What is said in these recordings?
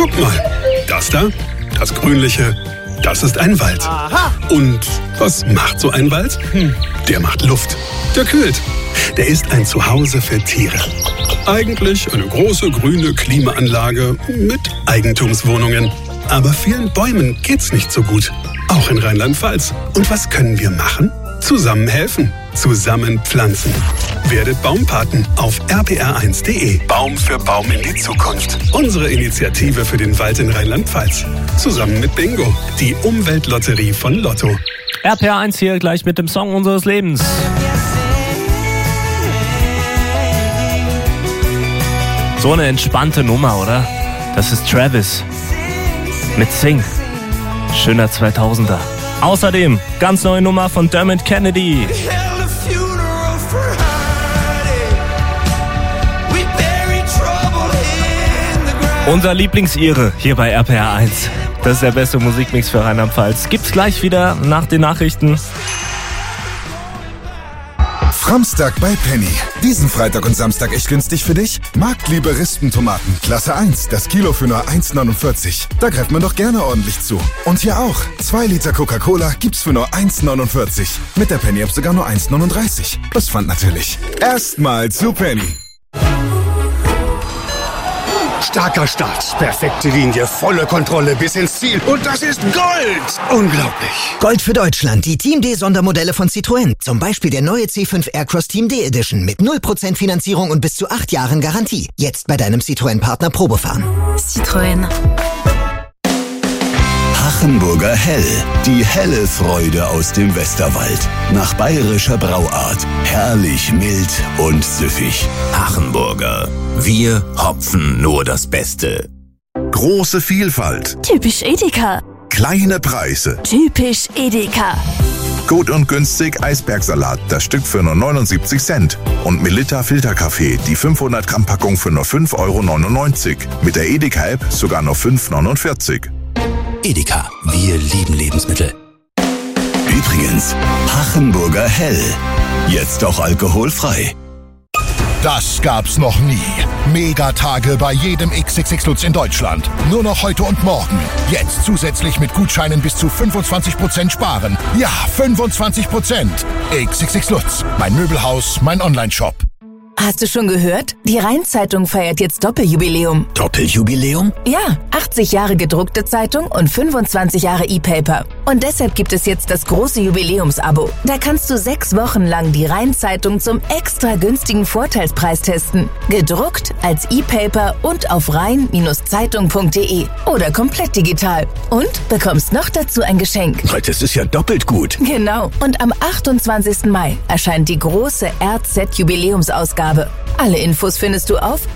Guck mal, das da, das Grünliche, das ist ein Wald. Aha. Und was macht so ein Wald? Der macht Luft. Der kühlt. Der ist ein Zuhause für Tiere. Eigentlich eine große grüne Klimaanlage mit Eigentumswohnungen. Aber vielen Bäumen geht's nicht so gut. Auch in Rheinland-Pfalz. Und was können wir machen? Zusammen helfen. Zusammen pflanzen. Werdet Baumpaten auf rpr1.de. Baum für Baum in die Zukunft. Unsere Initiative für den Wald in Rheinland-Pfalz. Zusammen mit Bingo, die Umweltlotterie von Lotto. RPR1 hier gleich mit dem Song unseres Lebens. So eine entspannte Nummer, oder? Das ist Travis mit Sing. Schöner 2000er. Außerdem ganz neue Nummer von Dermot Kennedy. Unser Lieblingsire hier bei RPR1. Das ist der beste Musikmix für Rheinland-Pfalz. Gibt's gleich wieder nach den Nachrichten. Framstag bei Penny. Diesen Freitag und Samstag echt günstig für dich? Marktliebe Rispentomaten, Klasse 1, das Kilo für nur 1,49. Da greift man doch gerne ordentlich zu. Und hier auch, 2 Liter Coca-Cola gibt's für nur 1,49. Mit der Penny-App sogar nur 1,39. Plus Pfand natürlich. Erstmal zu Penny. Starker Start, perfekte Linie, volle Kontrolle bis ins Ziel. Und das ist Gold! Unglaublich. Gold für Deutschland, die Team D Sondermodelle von Citroën. Zum Beispiel der neue C5 Aircross Team D Edition mit 0% Finanzierung und bis zu 8 Jahren Garantie. Jetzt bei deinem Citroën-Partner Probefahren. Citroën. Hachenburger Hell. Die helle Freude aus dem Westerwald. Nach bayerischer Brauart. Herrlich mild und süffig. Hachenburger. Wir hopfen nur das Beste. Große Vielfalt. Typisch Edeka. Kleine Preise. Typisch Edeka. Gut und günstig Eisbergsalat, das Stück für nur 79 Cent. Und Melitta Filterkaffee, die 500 Gramm Packung für nur 5,99 €. Mit der Edeka-App sogar nur 5,49 €. Edeka, wir lieben Lebensmittel. Übrigens, Hachenburger Hell. Jetzt auch alkoholfrei. Das gab's noch nie. Megatage bei jedem XXX Lutz in Deutschland. Nur noch heute und morgen. Jetzt zusätzlich mit Gutscheinen bis zu 25% sparen. Ja, 25%. XXX Lutz. Mein Möbelhaus, mein Onlineshop. Hast du schon gehört? Die Rhein-Zeitung feiert jetzt Doppeljubiläum. Doppeljubiläum? Ja, 80 Jahre gedruckte Zeitung und 25 Jahre E-Paper. Und deshalb gibt es jetzt das große Jubiläumsabo. Da kannst du 6 Wochen lang die Rhein-Zeitung zum extra günstigen Vorteilspreis testen. Gedruckt, als E-Paper und auf rhein-zeitung.de oder komplett digital. Und bekommst noch dazu ein Geschenk. Das ist ja doppelt gut. Genau. Und am 28. Mai erscheint die große RZ-Jubiläumsausgabe. Alle Infos findest du auf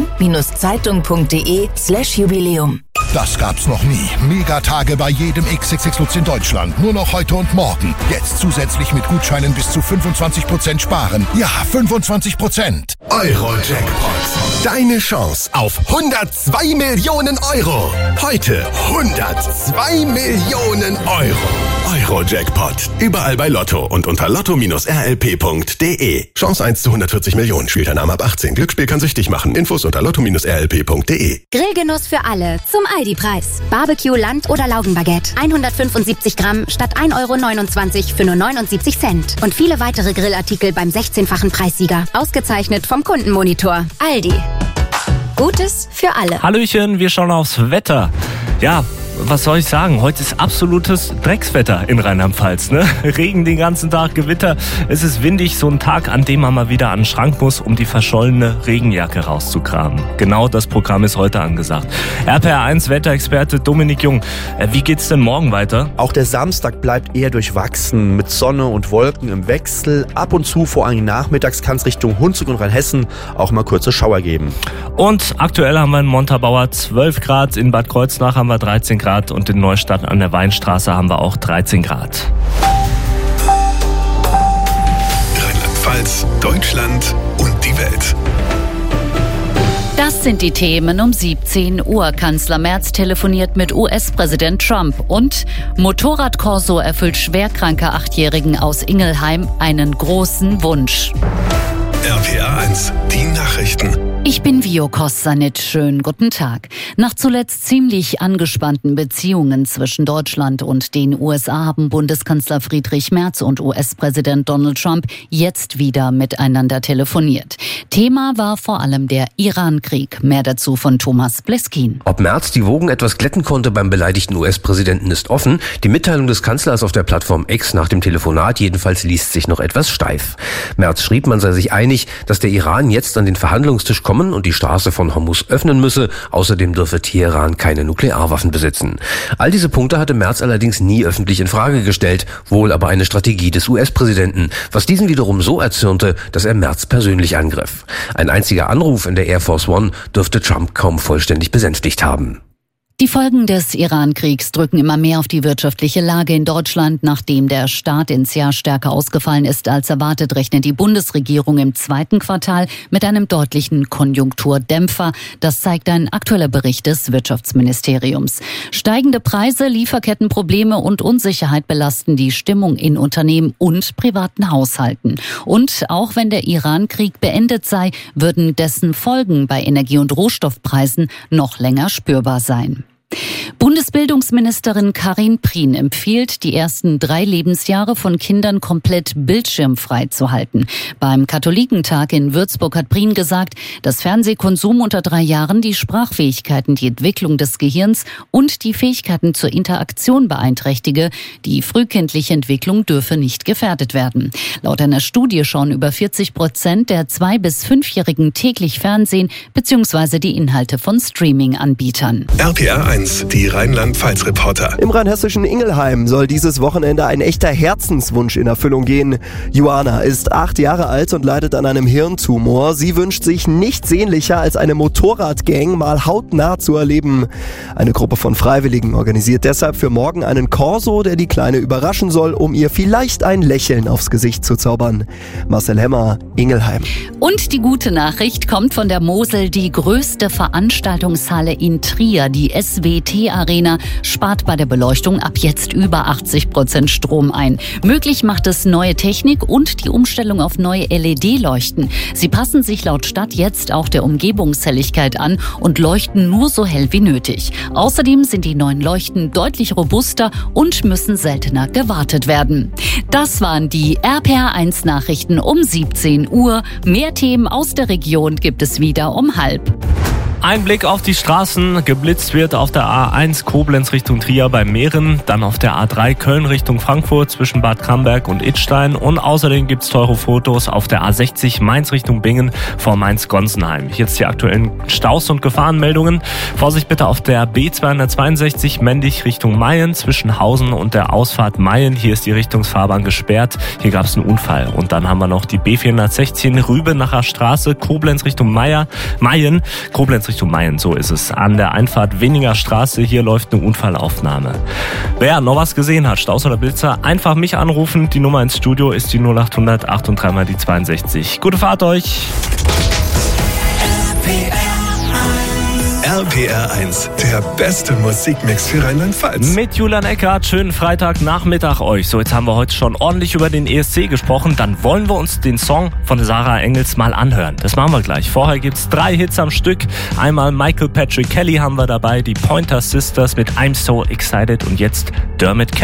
rhein-zeitung.de/Jubiläum. Das gab's noch nie. Megatage bei jedem XXX Lutz in Deutschland. Nur noch heute und morgen. Jetzt zusätzlich mit Gutscheinen bis zu 25% sparen. Ja, 25%. Euro-Jackpot. Deine Chance auf 102 Millionen Euro. Heute 102 Millionen Euro. Euro-Jackpot. Überall bei Lotto und unter lotto-rlp.de. Chance 1 zu 140 Millionen. Spielt der Name ab 18. Glücksspiel kann süchtig machen. Infos unter lotto-rlp.de. Grillgenuss für alle. Zum Aldi-Preis. Barbecue, Land- oder Laugenbaguette. 175 Gramm statt 1,29 € für nur 79 Cent. Und viele weitere Grillartikel beim 16-fachen Preissieger. Ausgezeichnet vom Kundenmonitor. Aldi. Gutes für alle. Hallöchen, wir schauen aufs Wetter. Ja, was soll ich sagen? Heute ist absolutes Dreckswetter in Rheinland-Pfalz, ne? Regen den ganzen Tag, Gewitter. Es ist windig, so ein Tag, an dem man mal wieder an den Schrank muss, um die verschollene Regenjacke rauszukramen. Genau das Programm ist heute angesagt. RPR1 Wetterexperte Dominik Jung. Wie geht's denn morgen weiter? Auch der Samstag bleibt eher durchwachsen, mit Sonne und Wolken im Wechsel. Ab und zu, vor allem nachmittags, kann es Richtung Hunsrück und Rheinhessen auch mal kurze Schauer geben. Und aktuell haben wir in Montabaur 12 Grad, in Bad Kreuznach haben wir 13 Grad und in Neustadt an der Weinstraße haben wir auch 13 Grad. Rheinland-Pfalz, Deutschland und die Welt. Das sind die Themen um 17 Uhr. Kanzler Merz telefoniert mit US-Präsident Trump und Motorradkorso erfüllt schwerkranker 8-Jährigen aus Ingelheim einen großen Wunsch. RPR1, die Nachrichten. Ich bin Vio Kossanit. Schönen guten Tag. Nach zuletzt ziemlich angespannten Beziehungen zwischen Deutschland und den USA haben Bundeskanzler Friedrich Merz und US-Präsident Donald Trump jetzt wieder miteinander telefoniert. Thema war vor allem der Iran-Krieg. Mehr dazu von Thomas Bleskin. Ob Merz die Wogen etwas glätten konnte beim beleidigten US-Präsidenten ist offen. Die Mitteilung des Kanzlers auf der Plattform X nach dem Telefonat jedenfalls liest sich noch etwas steif. Merz schrieb, man sei sich einig, dass der Iran jetzt an den Verhandlungstisch kommen und die Straße von Hormuz öffnen müsse. Außerdem dürfe Teheran keine Nuklearwaffen besitzen. All diese Punkte hatte Merz allerdings nie öffentlich in Frage gestellt, wohl aber eine Strategie des US-Präsidenten, was diesen wiederum so erzürnte, dass er Merz persönlich angriff. Ein einziger Anruf in der Air Force One dürfte Trump kaum vollständig besänftigt haben. Die Folgen des Iran-Kriegs drücken immer mehr auf die wirtschaftliche Lage in Deutschland. Nachdem der Start ins Jahr stärker ausgefallen ist als erwartet, rechnet die Bundesregierung im zweiten Quartal mit einem deutlichen Konjunkturdämpfer. Das zeigt ein aktueller Bericht des Wirtschaftsministeriums. Steigende Preise, Lieferkettenprobleme und Unsicherheit belasten die Stimmung in Unternehmen und privaten Haushalten. Und auch wenn der Iran-Krieg beendet sei, würden dessen Folgen bei Energie- und Rohstoffpreisen noch länger spürbar sein. Bundesbildungsministerin Karin Prien empfiehlt, die ersten 3 Lebensjahre von Kindern komplett bildschirmfrei zu halten. Beim Katholikentag in Würzburg hat Prien gesagt, dass Fernsehkonsum unter 3 Jahren die Sprachfähigkeiten, die Entwicklung des Gehirns und die Fähigkeiten zur Interaktion beeinträchtige. Die frühkindliche Entwicklung dürfe nicht gefährdet werden. Laut einer Studie schauen über 40% der 2- bis 5-Jährigen täglich Fernsehen bzw. die Inhalte von Streaming-Anbietern. RPR 1, die Rheinland-Pfalz-Reporter. Im rheinhessischen Ingelheim soll dieses Wochenende ein echter Herzenswunsch in Erfüllung gehen. Joanna ist 8 Jahre alt und leidet an einem Hirntumor. Sie wünscht sich nichts sehnlicher, als eine Motorradgang mal hautnah zu erleben. Eine Gruppe von Freiwilligen organisiert deshalb für morgen einen Corso, der die Kleine überraschen soll, um ihr vielleicht ein Lächeln aufs Gesicht zu zaubern. Marcel Hemmer, Ingelheim. Und die gute Nachricht kommt von der Mosel. Die größte Veranstaltungshalle in Trier, die SWT-Arena, spart bei der Beleuchtung ab jetzt über 80% Strom ein. Möglich macht es neue Technik und die Umstellung auf neue LED-Leuchten. Sie passen sich laut Stadt jetzt auch der Umgebungshelligkeit an und leuchten nur so hell wie nötig. Außerdem sind die neuen Leuchten deutlich robuster und müssen seltener gewartet werden. Das waren die RPR1 Nachrichten um 17 Uhr. Mehr Themen aus der Region gibt es wieder um 12:30. Ein Blick auf die Straßen. Geblitzt wird auf der A1 Koblenz Richtung Trier bei Mehren, dann auf der A3 Köln Richtung Frankfurt zwischen Bad Camberg und Idstein und außerdem gibt's teure Fotos auf der A60 Mainz Richtung Bingen vor Mainz-Gonsenheim. Jetzt die aktuellen Staus- und Gefahrenmeldungen. Vorsicht bitte auf der B262 Mendig Richtung Mayen zwischen Hausen und der Ausfahrt Mayen. Hier ist die Richtungsfahrbahn gesperrt. Hier gab's einen Unfall. Und dann haben wir noch die B416 Rübenacher Straße Koblenz Richtung Mayen. Koblenz Richtung Mayen, so ist es. An der Einfahrt Weninger Straße, hier läuft eine Unfallaufnahme. Wer noch was gesehen hat, Staus oder Blitzer, einfach mich anrufen. Die Nummer ins Studio ist die 0800 8 und 3 mal die 62. Gute Fahrt euch! RPR 1, der beste Musikmix für Rheinland-Pfalz. Mit Julian Eckhardt, schönen Freitagnachmittag euch. So, jetzt haben wir heute schon ordentlich über den ESC gesprochen. Dann wollen wir uns den Song von Sarah Engels mal anhören. Das machen wir gleich. Vorher gibt's 3 Hits am Stück. Einmal Michael Patrick Kelly haben wir dabei, die Pointer Sisters mit I'm So Excited und jetzt Dermot Kennedy.